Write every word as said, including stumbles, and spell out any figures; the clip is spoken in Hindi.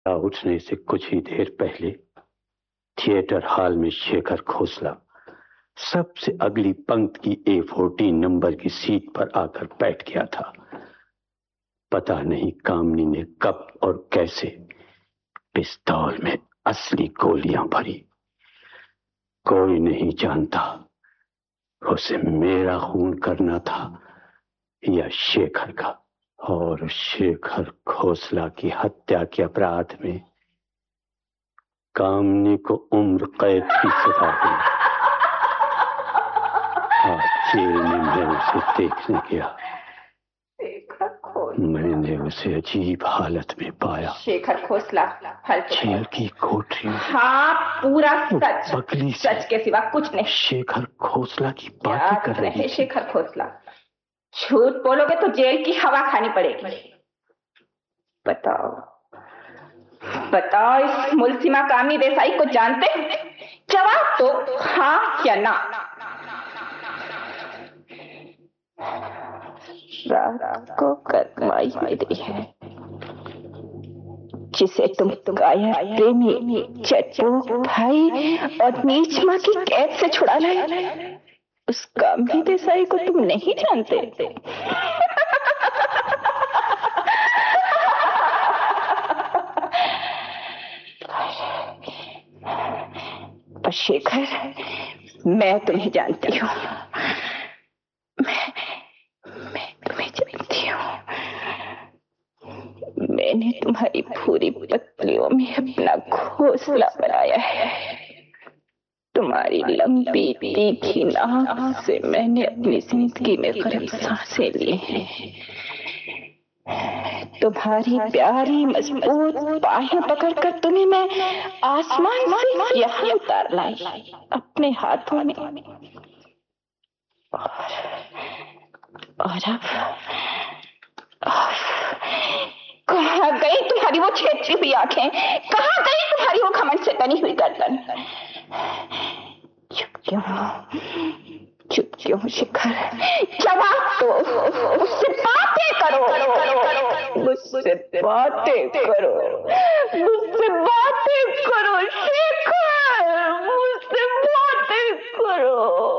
उठने से कुछ ही देर पहले थिएटर हॉल में शेखर खोसला सबसे अगली पंक्ति की ए फोर्टीन नंबर की सीट पर आकर बैठ गया था। पता नहीं कामनी ने कब और कैसे पिस्तौल में असली गोलियां भरी। कोई नहीं जानता उसे मेरा खून करना था या शेखर का। और शेखर खोसला की हत्या के अपराध में कामनी को उम्र कैद की सजा हुई। आज जेल में मैं उसे देखने गया। मैंने उसे अजीब हालत में पाया। शेखर खोसला जेल की कोठरी में। हाँ, पूरा सच। बगली सच के सिवा कुछ नहीं। शेखर खोसला की बातें कर रही थी। शेखर खोसला, झूठ बोलोगे तो जेल की हवा खानी पड़ेगी। बताओ बताओ, इस मुलसिमा कामनी देसाई को जानते? जवाब दो, हाँ या ना। रात को कदमाई मेरी है, जिसे तुम काया प्रेमी, चटू भाई और नीच मां की कैद से छुड़ा लाए, उस कामनी देसाई को तुम नहीं जानते। पर शेखर, मैं तुम्हें जानती हूँ। मैं, मैं तुम्हें जानती हूँ। मैंने तुम्हारी पूरी पत्नियों में अपना घोंसला बनाया है। तुम्हारी लंबी तीखी नाक से मैंने अपनी जिंदगी में गर्म सांसें ली हैं। तुम्हारी प्यारी मजबूत बाहें पकड़कर तुम्हें मैं आसमान से यहाँ उतार लाई अपने हाथों में। और, और अब, अब कहाँ गई तुम्हारी वो छेत्री हुई आंखें? कहाँ गई तुम्हारी वो घमंड से तनी हुई गर्दन? चुप क्यों चुप क्यों शेखर? जवाब दो, मुझसे बातें करो, मुझसे बातें करो, मुझसे बातें करो शेखर, मुझसे बातें करो।